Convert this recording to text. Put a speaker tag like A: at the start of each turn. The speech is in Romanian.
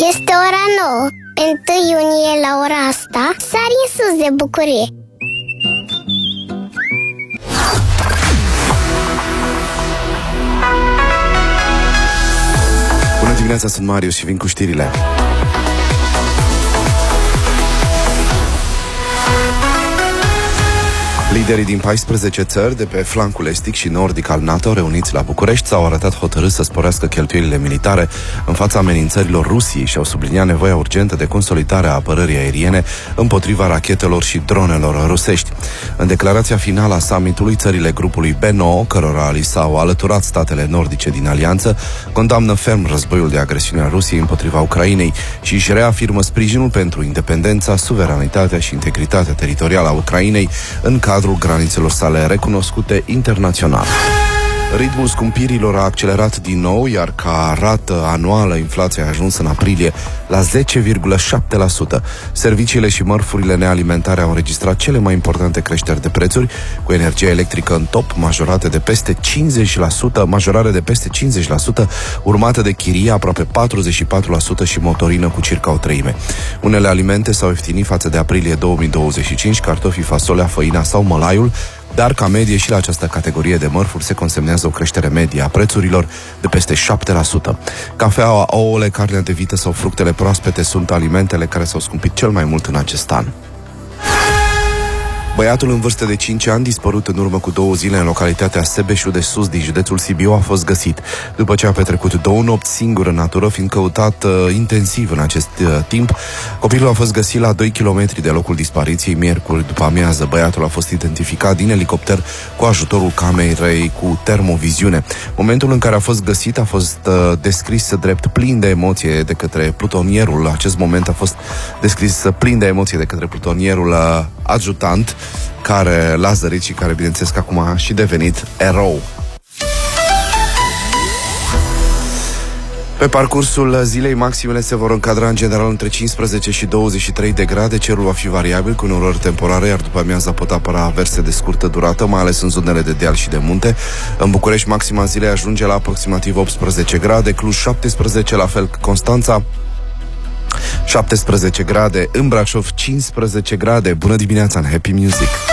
A: Este ora 9. Pe 1 iunie la ora asta sari în sus de bucurie.
B: Bună dimineața, sunt Marius și vin cu știrile. Liderii din 14 țări de pe flancul estic și nordic al NATO, reuniți la București, s-au arătat hotărâți să sporească cheltuielile militare în fața amenințărilor Rusiei și au subliniat nevoia urgentă de consolidare a apărării aeriene împotriva rachetelor și dronelor rusești. În declarația finală a summitului, țările grupului B9, cărora li s-au alăturat statele nordice din alianță, condamnă ferm războiul de agresiune a Rusiei împotriva Ucrainei și își reafirmă sprijinul pentru independența, suveranitatea și integritatea teritorială a Ucrainei în cadrul granițelor sale recunoscute internațional. Ritmul scumpirilor a accelerat din nou, iar ca rată anuală inflația a ajuns în aprilie la 10,7%. Serviciile și mărfurile nealimentare au înregistrat cele mai importante creșteri de prețuri, cu energia electrică în top, majorare de peste 50%, urmată de chirie aproape 44% și motorină cu circa o treime. Unele alimente s-au ieftinit față de aprilie 2025, cartofii, fasolea, făina sau mălaiul, dar ca medie și la această categorie de mărfuri se consemnează o creștere medie a prețurilor de peste 7%. Cafeaua, ouăle, carnea de vită sau fructele proaspete sunt alimentele care s-au scumpit cel mai mult în acest an. Băiatul în vârstă de 5 ani, dispărut în urmă cu 2 zile în localitatea Sebeșu de Sus din județul Sibiu, a fost găsit. După ce a petrecut 2 nopți singur în natură, fiind căutat intensiv în acest timp, copilul a fost găsit la 2 km de locul dispariției miercuri după amiază. Băiatul a fost identificat din elicopter cu ajutorul camerei cu termoviziune. Momentul în care a fost găsit a fost descris drept plin de emoție de către plutonierul. Acest moment a fost descris plin de emoție de către plutonierul adjutant, care l-a zărit și care, bineînțeles, că acum a și devenit erou. Pe parcursul zilei, maximele se vor încadra în general între 15 și 23 de grade. Cerul va fi variabil cu înrorări temporare, iar după amiaza pot apăra averse de scurtă durată, mai ales în zonele de deal și de munte. În București, maxima zilei ajunge la aproximativ 18 grade, Cluj 17, la fel Constanța 17 grade, în Brașov 15 grade. Bună dimineața în Happy Music!